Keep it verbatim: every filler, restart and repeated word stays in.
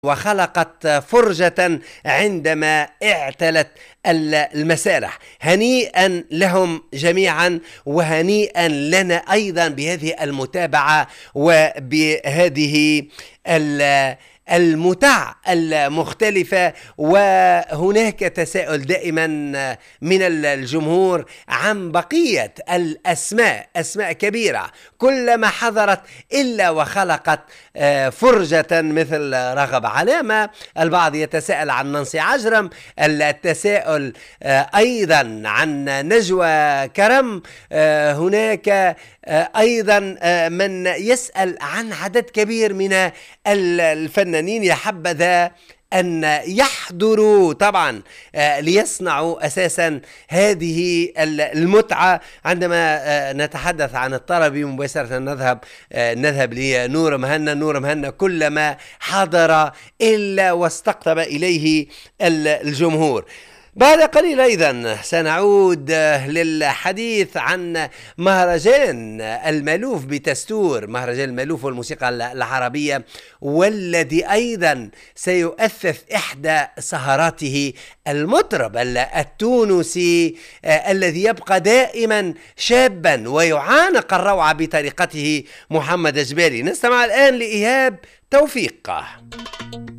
وخلقت فرجة عندما اعتلت المسارح. هنيئا لهم جميعا، وهنيئا لنا أيضا بهذه المتابعة وبهذه المتع المختلفة. وهناك تساؤل دائما من الجمهور عن بقية الأسماء، أسماء كبيرة كلما حضرت إلا وخلقت فرجة مثل رغب علامة. البعض يتساءل عن نانسي عجرم، التساؤل أيضا عن نجوى كرم، هناك أيضا من يسأل عن عدد كبير من الفنانين يا حبذا أن يحضروا طبعا ليصنعوا أساسا هذه المتعة. عندما نتحدث عن الطربي مباشرة نذهب نذهب لنور مهنا. نور مهنا كلما حضر إلا واستقطب إليه الجمهور. بعد قليل أيضا سنعود للحديث عن مهرجان المألوف بتستور، مهرجان المألوف والموسيقى العربية، والذي أيضا سيؤثث إحدى سهراته المطرب التونسي الذي يبقى دائما شابا ويعانق الروعة بطريقته، محمد جبالي. نستمع الآن لإيهاب توفيق.